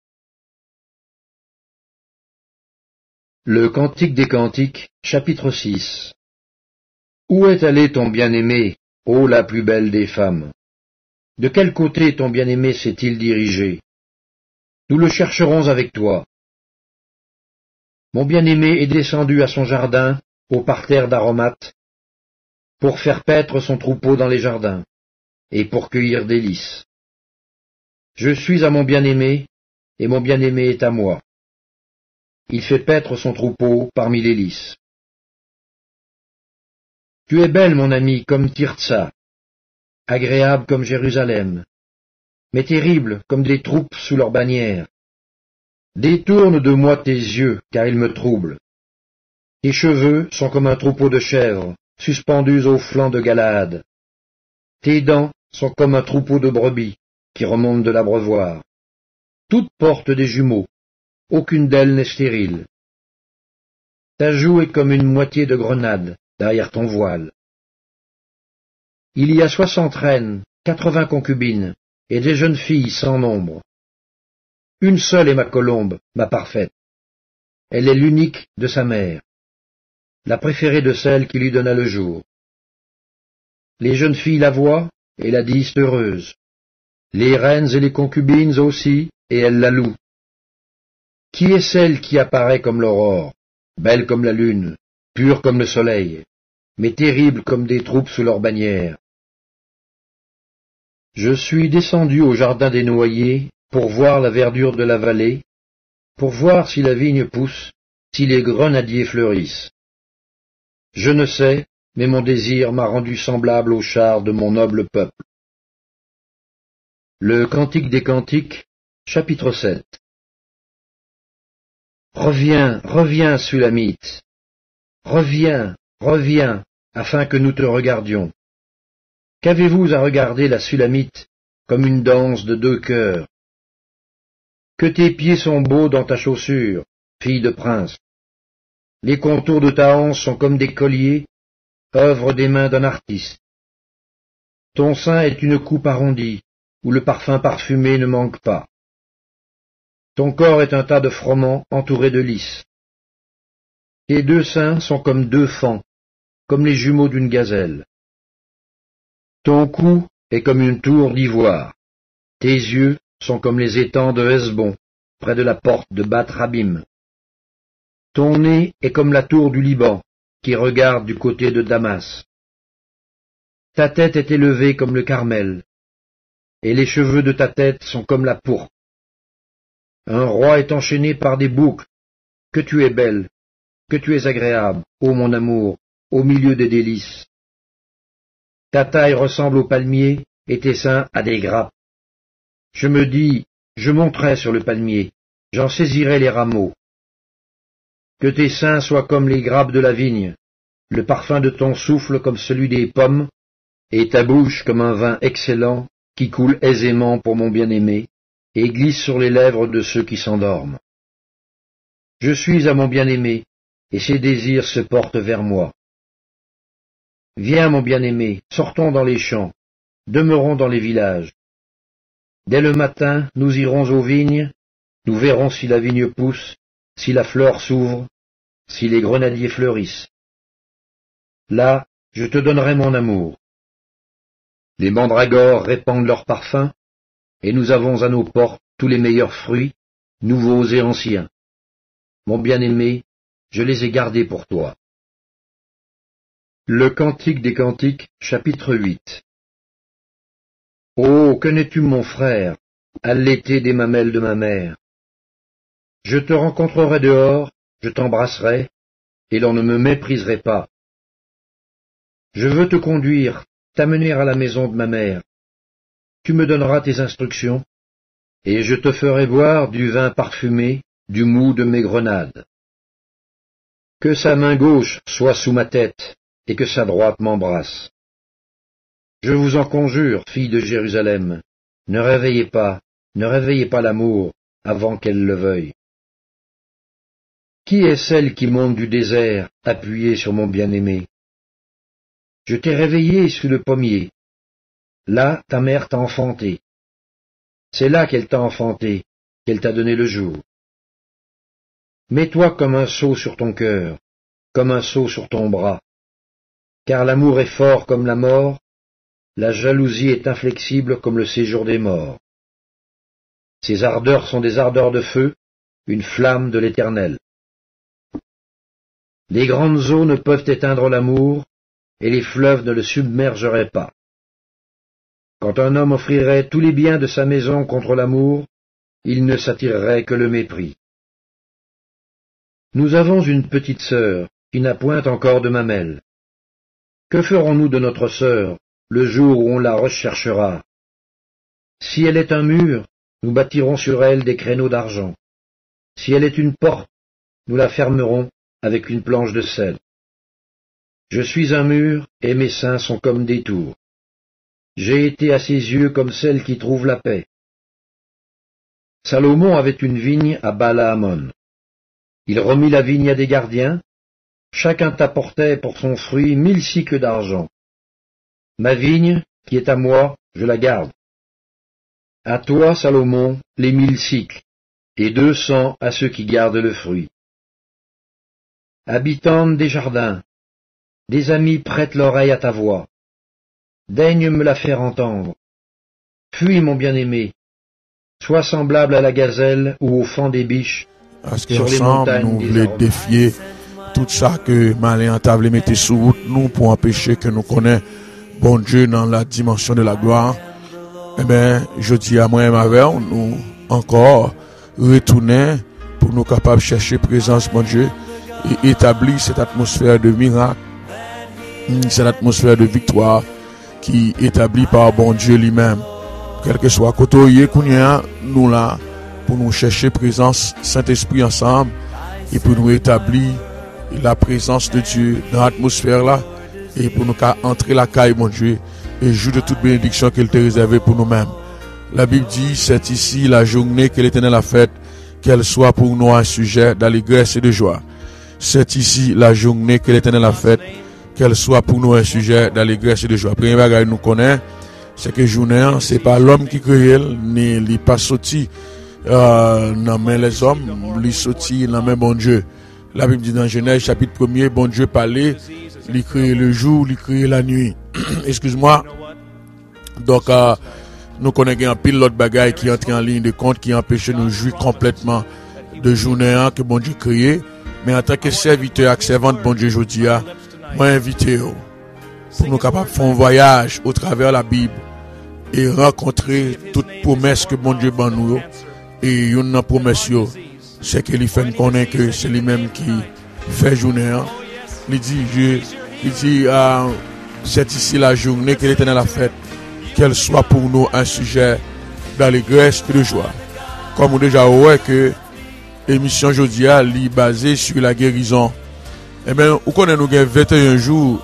Le Cantique des Cantiques, chapitre 6. Où est allé ton bien-aimé, ô la plus belle des femmes? De quel côté ton bien-aimé s'est-il dirigé? Nous le chercherons avec toi. Mon bien-aimé est descendu à son jardin, au parterre d'aromates, pour faire paître son troupeau dans les jardins, et pour cueillir des lys. Je suis à mon bien-aimé, et mon bien-aimé est à moi. Il fait paître son troupeau parmi les lys. Tu es belle, mon ami, comme Tirtsa, agréable comme Jérusalem, mais terrible comme des troupes sous leur bannière. Détourne de moi tes yeux, car ils me troublent. Tes cheveux sont comme un troupeau de chèvres, suspendus aux flancs de Galaad. Tes dents sont comme un troupeau de brebis, qui remontent de l'abreuvoir. Toutes portent des jumeaux, aucune d'elles n'est stérile. Ta joue est comme une moitié de grenade derrière ton voile. Il y a 60 reines, 80 concubines, et des jeunes filles sans nombre. Une seule est ma colombe, ma parfaite. Elle est l'unique de sa mère, la préférée de celle qui lui donna le jour. Les jeunes filles la voient et la disent heureuse. Les reines et les concubines aussi, et elles la louent. Qui est celle qui apparaît comme l'aurore, belle comme la lune, pure comme le soleil, mais terrible comme des troupes sous leur bannière? Je suis descendu au jardin des noyers pour voir la verdure de la vallée, pour voir si la vigne pousse, si les grenadiers fleurissent. Je ne sais, mais mon désir m'a rendu semblable aux chars de mon noble peuple. Le Cantique des Cantiques, chapitre 7. Reviens, reviens, Sulamite. Reviens, reviens, afin que nous te regardions. Qu'avez-vous à regarder la Sulamite comme une danse de 2 cœurs? Que tes pieds sont beaux dans ta chaussure, fille de prince. Les contours de ta hanche sont comme des colliers, œuvre des mains d'un artiste. Ton sein est une coupe arrondie, où le parfum parfumé ne manque pas. Ton corps est un tas de froment entouré de lys. Tes 2 seins sont comme 2 faons, comme les jumeaux d'une gazelle. Ton cou est comme une tour d'ivoire. Tes yeux sont comme les étangs de Hesbon, près de la porte de Bat Rabim. Ton nez est comme la tour du Liban, qui regarde du côté de Damas. Ta tête est élevée comme le Carmel, et les cheveux de ta tête sont comme la pourpre. Un roi est enchaîné par des boucles. Que tu es belle, que tu es agréable, ô mon amour, au milieu des délices. Ta taille ressemble au palmier, et tes seins à des grappes. Je me dis, je monterai sur le palmier, j'en saisirai les rameaux. Que tes seins soient comme les grappes de la vigne, le parfum de ton souffle comme celui des pommes, et ta bouche comme un vin excellent qui coule aisément pour mon bien-aimé, et glisse sur les lèvres de ceux qui s'endorment. Je suis à mon bien-aimé, et ses désirs se portent vers moi. Viens, mon bien-aimé, sortons dans les champs, demeurons dans les villages. Dès le matin, nous irons aux vignes, nous verrons si la vigne pousse, si la fleur s'ouvre, si les grenadiers fleurissent. Là, je te donnerai mon amour. Les mandragores répandent leur parfum, et nous avons à nos portes tous les meilleurs fruits, nouveaux et anciens. Mon bien-aimé, je les ai gardés pour toi. Le Cantique des Cantiques, chapitre 8. Oh, connais-tu mon frère, allaité des mamelles de ma mère? Je te rencontrerai dehors, je t'embrasserai, et l'on ne me mépriserait pas. Je veux te conduire, t'amener à la maison de ma mère. Tu me donneras tes instructions, et je te ferai boire du vin parfumé, du mou de mes grenades. Que sa main gauche soit sous ma tête, et que sa droite m'embrasse. Je vous en conjure, filles de Jérusalem, ne réveillez pas l'amour avant qu'elle le veuille. Qui est celle qui monte du désert, appuyée sur mon bien-aimé? Je t'ai réveillé sous le pommier. Là, ta mère t'a enfanté. C'est là qu'elle t'a enfanté, qu'elle t'a donné le jour. Mets-toi comme un sceau sur ton cœur, comme un sceau sur ton bras. Car l'amour est fort comme la mort, la jalousie est inflexible comme le séjour des morts. Ses ardeurs sont des ardeurs de feu, une flamme de l'Éternel. Les grandes eaux ne peuvent éteindre l'amour, et les fleuves ne le submergeraient pas. Quand un homme offrirait tous les biens de sa maison contre l'amour, il ne s'attirerait que le mépris. Nous avons une petite sœur, qui n'a point encore de mamelle. Que ferons-nous de notre sœur, le jour où on la recherchera? Si elle est un mur, nous bâtirons sur elle des créneaux d'argent. Si elle est une porte, nous la fermerons avec une planche de sel. Je suis un mur, et mes seins sont comme des tours. J'ai été à ses yeux comme celle qui trouve la paix. Salomon avait une vigne à Baal-Hamon. Il remit la vigne à des gardiens. Chacun t'apportait pour son fruit 1000 cycles d'argent. Ma vigne, qui est à moi, je la garde. À toi, Salomon, les 1000 cycles, et 200 à ceux qui gardent le fruit. Habitante des jardins, des amis prêtent l'oreille à ta voix. Daigne me la faire entendre. Fuis, mon bien-aimé. Sois semblable à la gazelle ou au fan des biches sur les montagnes nous des voulons Arabes. défier tout ça que Malin table mettait sous route nous pour empêcher que nous connaissions bon Dieu dans la dimension de la gloire. Eh bien, je dis à moi et ma mère, nous encore retourner pour nous capables de chercher présence bon Dieu et établir cette atmosphère de miracle, cette atmosphère de victoire qui est établie par bon Dieu lui-même. Quel que soit côté Kounia, nous là pour nous chercher présence Saint-Esprit ensemble et pour nous établir la présence de Dieu dans l'atmosphère là et pour nous entrer la caille mon Dieu et jouir de toute bénédiction qu'il t'a réservée pour nous-mêmes. La Bible dit, c'est ici la journée que l'Éternel a faite, qu'elle soit pour nous un sujet d'allégresse et de joie. C'est ici la journée que l'Éternel a faite, qu'elle soit pour nous un sujet d'allégresse et de joie. Premier bagage nous connaît, c'est que journée, c'est pas l'homme qui crée, ni il pas sorti dans main les hommes, il sorti dans main bon Dieu. La Bible dit dans Genèse chapitre 1er, bon Dieu parlait, il créait le jour, il créait la nuit. Excuse-moi. Donc nous connaissons un pile l'autre bagaille qui entre en ligne de compte, qui empêche nous jouir complètement de journée que bon Dieu créé. Mais en tant que serviteur et servante bon Dieu aujourd'hui, moi invité pour nous capables de faire un voyage au travers de la Bible et rencontrer toute promesse que bon Dieu ban nous. Et une promesse c'est qu'il fait connaître que c'est lui-même qui fait journée. Il dit c'est ici la journée que l'Éternel a faite, qu'elle soit pour nous un sujet d'allégresse et de joie. Comme on déjà voit que l'émission aujourd'hui est basée sur la guérison. Eh bien, vous connaissez nous 21 jours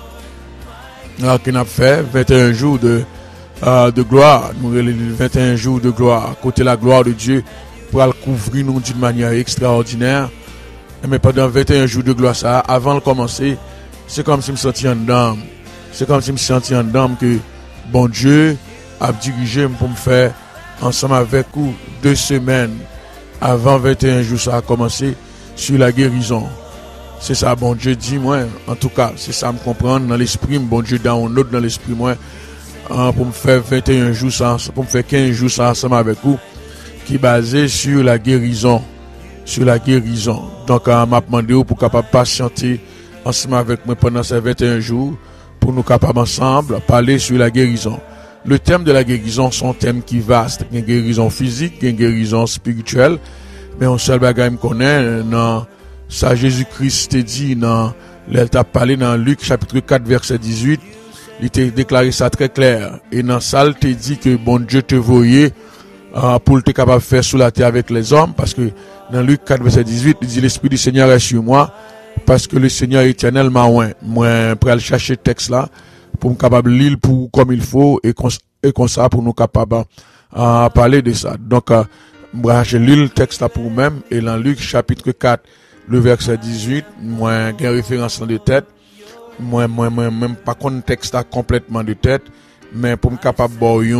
qu'on a fait, 21 jours de gloire. Nous avons 21 jours de gloire, à côté de la gloire de Dieu, pour le couvrir nous d'une manière extraordinaire. Mais pendant 21 jours de gloire, ça, avant de commencer, c'est comme si je me sentais en dame. C'est comme si je me sentais en dame que bon Dieu a dirigé pour me faire ensemble avec vous 2 semaines avant 21 jours ça a commencé sur la guérison. C'est ça bon Dieu dit moi, en tout cas, c'est ça me comprendre dans l'esprit, bon Dieu download dans l'esprit moi pour me faire 21 jours ça, pour me faire 15 jours ça ensemble avec vous qui est basé sur la guérison. Sur la guérison. Donc, m'a demandé pour capable patienter ensemble avec moi pendant ces 21 jours pour nous capables ensemble parler sur la guérison. Le thème de la guérison sont thème qui vaste. Il y a une guérison physique, il y a une guérison spirituelle. Mais on seul bagage me connaît dans ça Jésus-Christ dit dans il t'a parlé dans Luc chapitre 4 verset 18. Il t'a déclaré ça très clair. Et dans ça, il t'a dit que bon Dieu te voyait pour être capable de faire sous la terre avec les hommes, parce que dans Luc 4 verset 18 il dit l'esprit du Seigneur est sur moi parce que le Seigneur éternel m'a oint. Moi pour aller chercher texte là pour me capable lire pour comme il faut et comme ça pour nous capable parler de ça. Donc je lis le texte là pour vous-même et dans Luc chapitre 4 le verset 18 moi j'ai référence de tête moi même pas connaître texte là complètement de tête mais pour me capable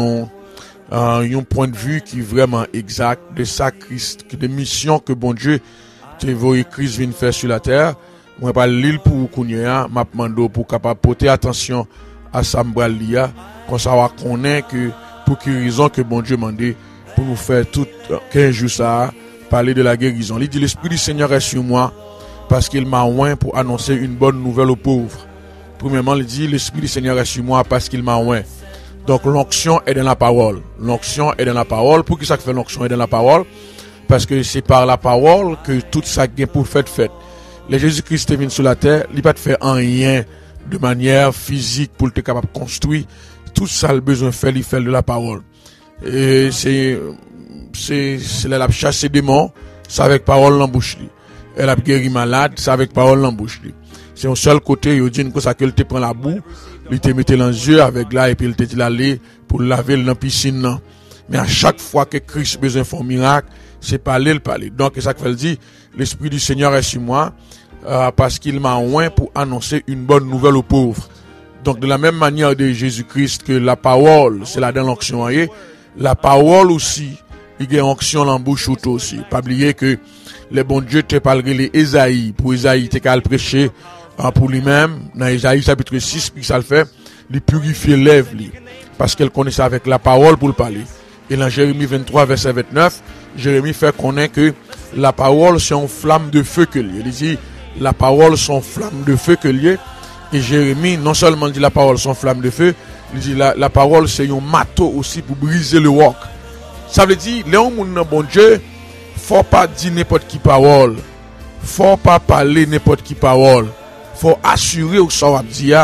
un point de vue qui est vraiment exact de ça Christ, de mission que bon Dieu te voyé Christ vient faire sur la terre. Moi pas l'île pour kounya m'a demandé pour capable porter attention à ça m'bralia qu'on savoir connaît que pour quelle raison que bon Dieu mandé pour nous faire tout 15 jours ça parler de la guérison. Il dit l'esprit du Seigneur est sur moi parce qu'il m'a oint pour annoncer une bonne nouvelle aux pauvres. Premièrement, il dit l'esprit du Seigneur est sur moi parce qu'il m'a oint. Donc l'onction est dans la parole. L'onction est dans la parole. Pour qui ça fait l'onction est dans la parole? Parce que c'est par la parole que tout ça est pour faire fait. Le Jésus-Christ est venu sur la terre, il pas fait rien de manière physique pour être capable de construire. Tout ça le besoin faire, il fait de la parole. Et c'est la chasse des démons, c'est avec parole dans bouche. Elle a guéri malade, c'est avec parole dans bouche. C'est un seul côté, il dit que ça que te prend la boue. Il te mettait dans les yeux avec là et puis il te dit aller pour laver dans la piscine. Mais à chaque fois que Christ a besoin de faire un miracle, c'est parler. Donc, c'est ça qu'il dit, l'Esprit du Seigneur est sur moi parce qu'il m'a oint pour annoncer une bonne nouvelle aux pauvres. Donc, de la même manière de Jésus-Christ que la parole, c'est là dans l'onction. La parole aussi, il y a une onction dans la bouche aussi. Pas oublier que le bon Dieu te parlerait les Ésaïe. Pour Ésaïe, tu as prêché pour lui-même, dans Ésaïe chapitre 6, puis ça le fait, il purifie les lèvres, parce qu'elle connaissait avec la parole pour le parler. Et dans Jérémie 23, verset 29, Jérémie fait connaître que la parole, c'est une flamme de feu que lié. Il dit, la parole, c'est une flamme de feu que lié. Et Jérémie, non seulement dit la parole, c'est une flamme de feu, il dit la parole, c'est un marteau aussi pour briser le roc. Ça veut dire, les gens, bon Dieu, faut pas dire n'importe qui parole. Faut pas parler n'importe qui parole. Faut assurer au savoir dire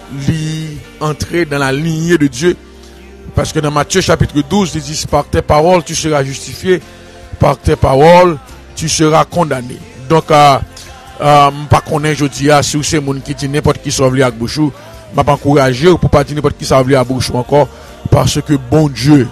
entrer dans la lignée de Dieu. Parce que dans Matthieu chapitre 12, il dit par tes paroles tu seras justifié, par tes paroles tu seras condamné. Donc pas connaître je dis si c'est monde qui dit n'importe qui sauve avec bouchou, m'a pas encourager pour pas dire n'importe qui sauve avec bouchou encore parce que bon Dieu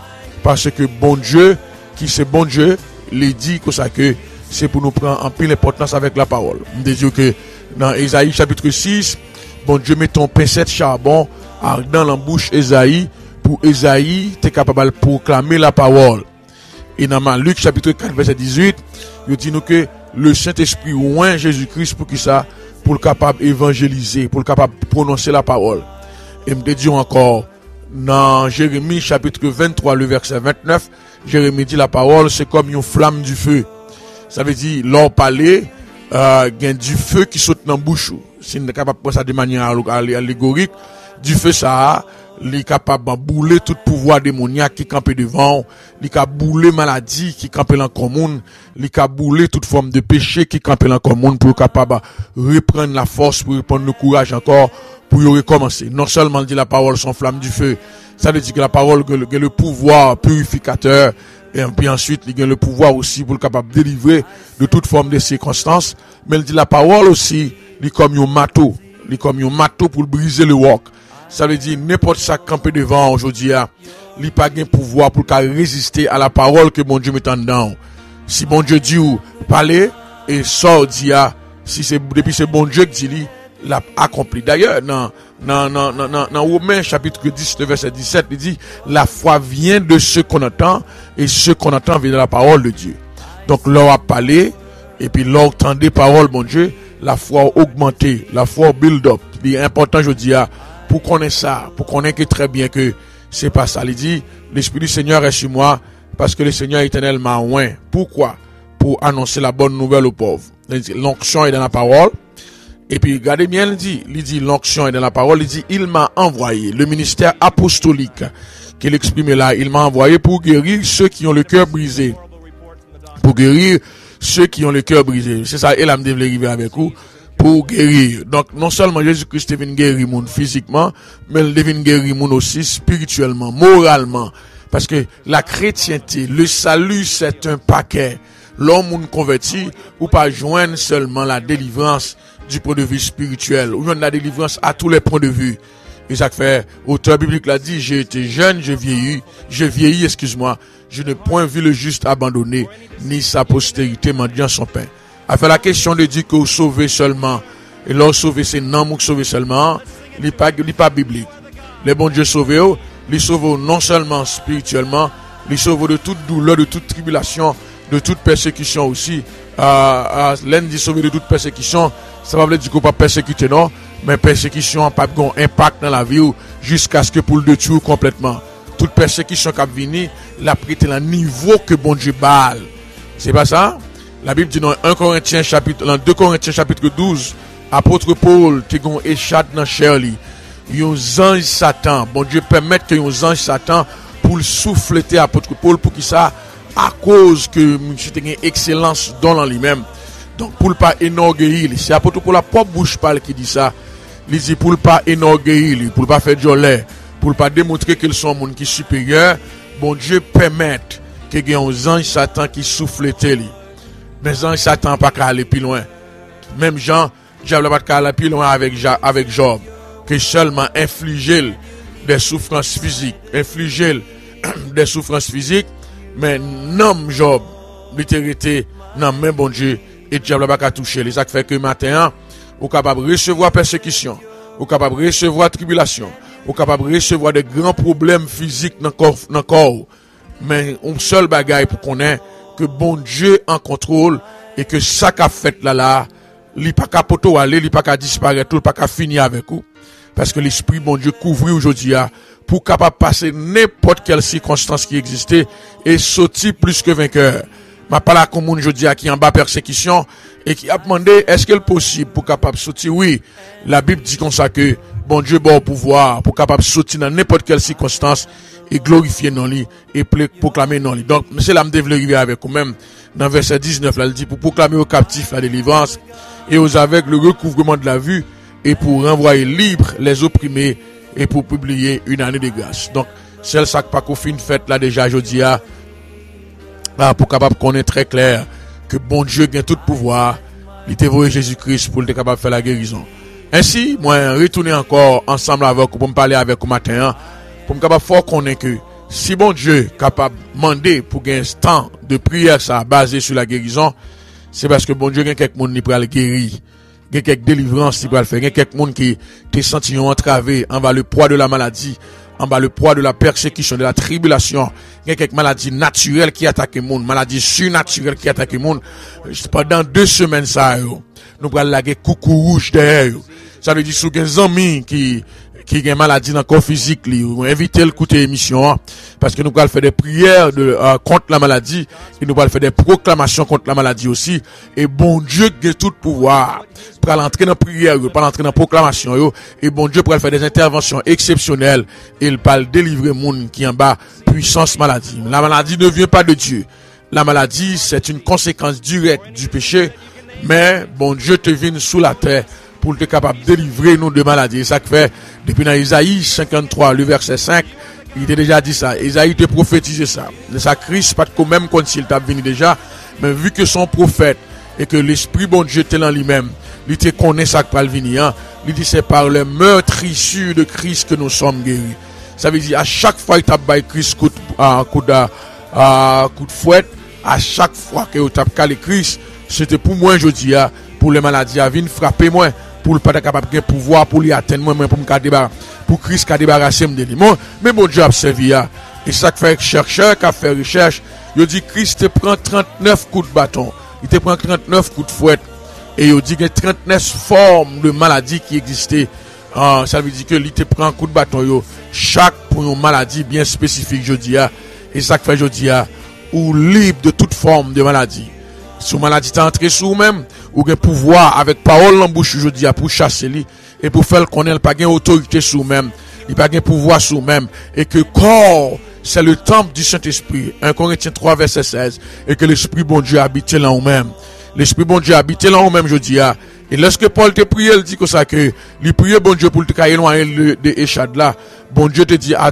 qui c'est bon Dieu, il dit que ça que c'est pour nous prendre en pile l'importance avec la parole. On dit que dans Ésaïe chapitre 6, bon Dieu met ton pincette charbon dans la bouche Ésaïe pour Ésaïe t'es capable de proclamer la parole. Et dans Luc chapitre 4 verset 18, il dit nous que le Saint-Esprit oint Jésus-Christ pour qui ça, pour le capable évangéliser, pour le capable de prononcer la parole. Et me dit encore dans Jérémie chapitre 23 le verset 29, Jérémie dit la parole c'est comme une flamme du feu. Ça veut dire l'on parler il y a du feu qui saute dans la bouche. Si on est capable de penser ça de manière allégorique, du feu ça, il est capable de bouler tout pouvoir démoniaque qui campe devant, il est capable de bouler maladie qui campe dans le commun, il est capable de bouler toute forme de péché qui campe dans le commun pour capable de reprendre la force, pour reprendre le courage encore, pour y recommencer. Non seulement dit la parole son flamme du feu, ça veut dire que la parole a le pouvoir purificateur, et puis ensuite, il a le pouvoir aussi pour le capable de délivrer de toute forme de circonstances. Mais il dit la parole aussi, il est comme un marteau. Il est comme un marteau pour briser le roc. Ça veut dire, n'importe ça campé devant aujourd'hui, il n'a pas de pouvoir pour résister à la parole que mon Dieu met en dedans. Si bon Dieu dit ou parler, et sort dit, si c'est, depuis c'est bon Dieu qui dit, l'a accompli. D'ailleurs, dans dans Romains chapitre 10, verset 17, il dit, la foi vient de ce qu'on entend, et ce qu'on entend vient de la parole de Dieu. Donc, l'on a parlé, et puis l'on entend des paroles, mon Dieu, la foi a augmenté, la foi a build up. Il est important, je dis, pour connaître ça, pour connaître très bien que c'est pas ça. Il dit, l'Esprit du Seigneur est sur moi, parce que le Seigneur éternel m'a oint. Pourquoi? Pour annoncer la bonne nouvelle aux pauvres. L'onction est dans la parole. Et puis, regardez bien, il dit, l'onction est dans la parole, il dit, il m'a envoyé, le ministère apostolique, qu'il exprime là, il m'a envoyé pour guérir ceux qui ont le cœur brisé. Pour guérir ceux qui ont le cœur brisé. C'est ça, et là, me devait arriver avec vous, pour guérir. Donc, non seulement Jésus-Christ est venu guérir monde physiquement, mais il est venu guérir monde aussi spirituellement, moralement. Parce que la chrétienté, le salut, c'est un paquet. L'homme converti, ou pas joindre seulement la délivrance du point de vue spirituel, ou la délivrance à tous les points de vue. Et ça fait, auteur biblique l'a dit, j'ai été jeune, je vieillis, excuse-moi, je n'ai point vu le juste abandonné, ni sa postérité mendiant son pain. A fait la question de dire que vous sauvez seulement, et là, sauver c'est non, vous sauvez seulement, il n'est pas biblique. Les bons Dieu sauvés, les sauvent non seulement spirituellement, les sauvent de toute douleur, de toute tribulation, de toute persécution aussi. L'un dit sauver de toute persécution, ça va veut dire qu'on pas persécuter non, mais persécution pas un impact dans la vie jusqu'à ce que pour le détruire complètement. Toute persécution qui a venu, l'a prêté le niveau que bon Dieu balle. C'est pas ça? La Bible dit dans 2 Corinthiens chapitre 12, apôtre Paul te gon échappe dans Shirley. Yon ange Satan, bon Dieu permet que yon ange Satan pour le souffleter apôtre Paul pour qu'il ça à cause que monsieur te une excellence dans lui-même. Donc pour le pas énorgueillir, c'est apôtre Paul la propre bouche parle qui dit ça. Il dit pour le pas énorgueillir, pour le pas faire jolet, pour le pas démontrer qu'ils sont monde qui supérieur, bon Dieu permet que y ait un ange Satan qui soufflete lui. Mais ange Satan pas qu'à aller plus loin. Même Jean, diable pas qu'à aller plus loin avec Job, que seulement infliger des souffrances physiques, mais non Job, l'éternité, non même bon Dieu, et diable pas qu'à toucher. Ça fait que matin, ou capable de recevoir persécution, ou capable de recevoir tribulation, ou capable de recevoir des grands problèmes physiques dans le corps. Mais un seul bagaille pour qu'on ait que bon Dieu en contrôle et que ça qu'a fait là, il pas qu'à poto aller, il pas qu'à disparaître, il pas qu'à finir avec vous. Parce que l'esprit bon Dieu couvre aujourd'hui pour capable passer n'importe quelle circonstance qui existait et sortir plus que vainqueur. Ma parole comme monde aujourd'hui qui en bas persécution et qui a demandé est-ce qu'il est possible pour capable sortir. Oui, la Bible dit comme ça que bon Dieu bon pouvoir pour capable sortir dans n'importe quelle circonstance et glorifier non lui et proclamer non lui. Donc monsieur là me devait arriver avec vous même dans verset 19 là il dit pour proclamer aux captifs la délivrance et aux aveugles le recouvrement de la vue et pour renvoyer libre les opprimés et pour publier une année de grâce. Donc celle ça pas qu'on fait une fête là déjà aujourd'hui pour capable connaître très clair que bon Dieu gagne tout pouvoir, il t'a envoyé Jésus-Christ pour être capable de faire la guérison. Ainsi, moi retourner encore ensemble avec vous pour me parler avec vous matin pour me capable fort connaître que si bon Dieu capable demander pour gagner un temps de prière ça basé sur la guérison, c'est parce que bon Dieu gagne quelques monde qui peut le guérir. Il y a quelques délivrances qui peuvent faire. Il y a quelques monde qui te sentent entravé en bas le poids de la maladie, en bas le poids de la persécution, de la tribulation. Il y a quelques maladies naturelles qui attaquent le monde, maladies surnaturelles qui attaquent le monde. Pendant 2 semaines, ça, nous allons laguer coucou rouge derrière. Ça veut dire que des amis qui a une maladie dans le corps physique, on invite le écouter l'émission, parce que nous allons faire des prières contre la maladie, et nous allons faire des proclamations contre la maladie aussi, et bon Dieu a tout pouvoir, pour entrer dans la prière, pour entrer dans la proclamation, et bon Dieu pour faire des interventions exceptionnelles, et il peut délivrer le monde qui est en bas, puissance maladie. La maladie ne vient pas de Dieu. La maladie, c'est une conséquence directe du péché, mais bon Dieu te vient sous la terre, pour être capable de délivrer nous de maladies. Et ça fait, depuis dans Isaïe 53, le verset 5, il était déjà dit ça. Isaïe te prophétisé ça. Ça Christ, pas de même quand il t'a venu déjà, mais vu que son prophète, et que l'Esprit bon Dieu était dans lui-même, il te connaît ça qui va venir, il dit c'est par le meurtrissure de Christ que nous sommes guéris. Ça veut dire, à chaque fois qu'il t'a baillé Christ coup de fouette, à chaque fois que tu as calé Christ, c'était pour moi, je dis, pour les maladies à venir frapper moi, pour pas capable de pouvoir pour lui atteindre moi pour me débarrasser pour Christ qu'a débarrasser me de lui. Mais bon Dieu a servi à et ça fait chercheur qui a fait recherche, il dit Christ te prend 39 coups de bâton, il te prend 39 coups de fouet et il dit qu'il y a 39 formes de maladies qui existaient. Ça veut dire que il te prend un coup de bâton yo, chaque pour une maladie bien spécifique je dis et ça fait je dis ou libre de toute forme de maladie. Si une maladie t'est entrée sur vous-même, ou un pouvoir avec parole en bouche je dis pour chasser lui et pour faire connaître pas gain autorité sur vous-même, il pas gain pouvoir sur vous-même et que corps c'est le temple du Saint-Esprit. 1 Corinthiens 3 verset 16 et que l'esprit bon Dieu habite là vous-même. L'esprit bon Dieu habite là vous-même je dis et lorsque Paul te prie, il dit que ça que il prie bon Dieu pour te éloigner de échad là. Bon Dieu te dit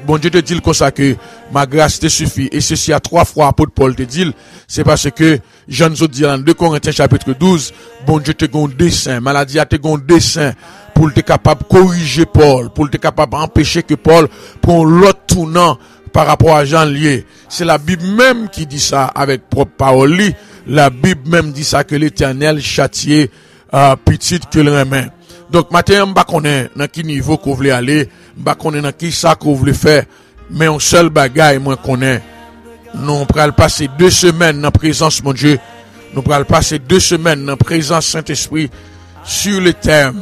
comme ça que ma grâce te suffit et ceci à 3 fois apôtre Paul te dit c'est parce que Jean nous dit dans 2 Corinthiens chapitre 12 bon Dieu te gon dessein maladie a te gon dessein pour te capable corriger Paul pour te capable empêcher que Paul prend l'autre tournant par rapport à Jean lié. C'est la Bible même qui dit ça avec propre parole. La Bible même dit ça que l'Éternel châtiait petite que le remet. Donc matin m'pa connaît dans qui niveau qu'on voulait aller, m'pa connaît dans qui ça qu'on voulait faire, mais un seul bagaille moi connaît. Nous pral passer 2 semaines dans présence mon Dieu. Nous pral passer 2 semaines dans présence Saint-Esprit sur le thème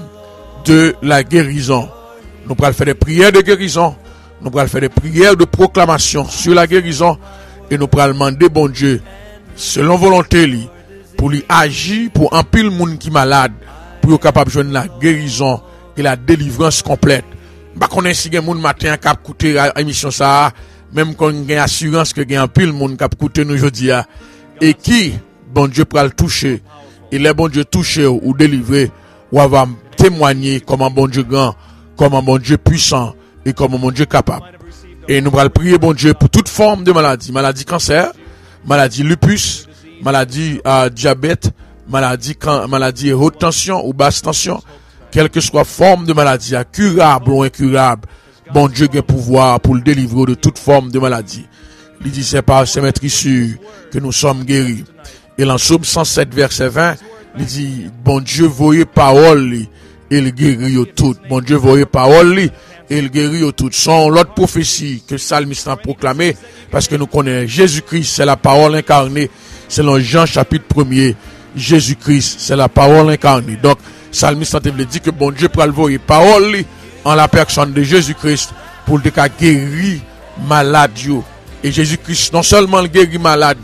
de la guérison. Nous pral faire des prières de guérison, nous pral faire des prières de proclamation sur la guérison et nous pral demander bon Dieu selon volonté lui pour lui agir pour un pile monde qui malade pour capable joindre la guérison et la délivrance complète. Ba connait si gen monde matin qui écouter émission ça même qu'on gagne assurance que gen un pile monde qui écouter nous jodi et qui bon Dieu pral toucher et les bon Dieu toucher ou délivrer ou va témoigner comment bon Dieu grand, comment bon Dieu puissant et comment bon Dieu capable. Et nous pral prier bon Dieu pour toute forme de maladie cancer, maladie lupus, maladie diabète, maladie haute tension ou basse tension, quelle que soit forme de maladie, curable ou incurable, bon Dieu a pouvoir pour le délivrer de toute forme de maladie. Il dit c'est par ces maîtrises que nous sommes guéris. Et dans Psaume 107 verset 20, il dit bon Dieu voyez parole et il guérit tout. Bon Dieu voyez parole et il guérit tout. Son l'autre prophétie que le psalmiste a proclamé parce que nous connaissons Jésus-Christ, c'est la parole incarnée. Selon Jean chapitre 1er, Jésus-Christ, c'est la parole incarnée. Donc, psalmiste veut dire que bon Dieu peut envoyer parole en la personne de Jésus-Christ pour le guérir malade. Et Jésus-Christ, non seulement le guérit malade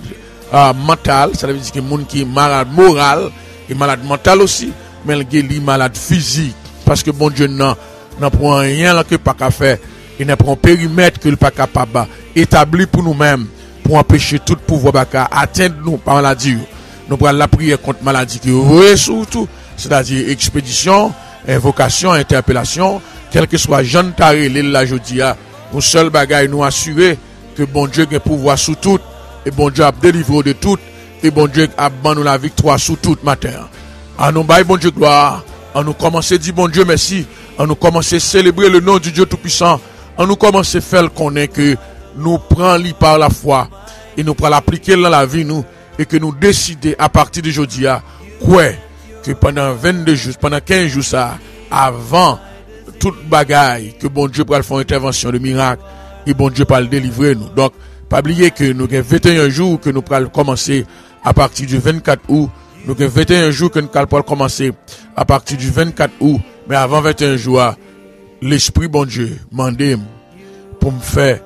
mental, ça veut dire que monde qui est malade moral et malade mental aussi, mais le guérit malade physique. Parce que bon Dieu n'en prend rien là que pas qu'à faire. Il n'a pas un périmètre que le pas capable établi pour nous-mêmes. Pour empêcher tout pouvoir atteindre nous par maladie. Nous prenons la prière contre maladie qui est surtout, c'est-à-dire expédition, invocation, interpellation, quel que soit Jean Taré, la Jodia, nous seul bagaille nous assurer que bon Dieu a pouvoir sous tout, et bon Dieu a délivré de tout, et bon Dieu a donné la victoire sous tout matin. En nous bail bon Dieu gloire, en nous commencer à dire bon Dieu merci, en nous commencer à célébrer le nom du Dieu Tout-Puissant, en nous commencer à faire connaître que nous prenons par la foi et nous prenons l'appliquer dans la vie nous et que nous décider à partir de aujourd'hui quoi que pendant 22 jours, pendant 15 jours ça avant toute bagaille que bon Dieu pourra faire une intervention de miracle et bon Dieu pourra le délivrer nous. Donc pas oublier que nous avons 21 jours que nous pourrons commencer à partir du 24 août, nous avons 21 jours que nous pourrons commencer à partir du 24 août, mais avant 21 jours l'esprit bon Dieu mandé pour me faire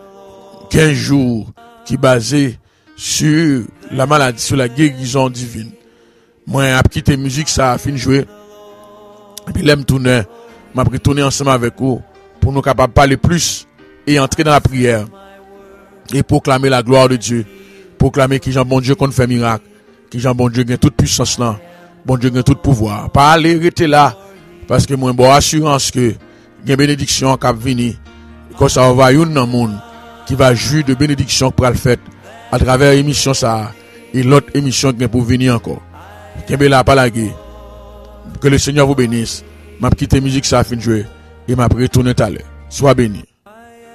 15 jours qui basé sur la maladie, sur la guérison divine. Moi, après quitter musique, ça a fini jouer. Et puis, l'aime tourner, m'a retourné ensemble avec vous pour nous capables de parler plus et entrer dans la prière et proclamer la gloire de Dieu. Proclamer que Jean bon Dieu qu'on fait miracle, que Jean bon Dieu gagne toute puissance là, bon Dieu gagne tout pouvoir. Pas aller rester là, parce que moi, bon assurance que gagne bénédiction qui va venir, quand ça va y avoir un monde qui va jouir de bénédiction pour le faire à travers l'émission ça et l'autre émission qui est pour venir encore. Que le Seigneur vous bénisse. M'a quitté musique ça a fini jouer et m'a retourné tout à l'heure. Sois béni.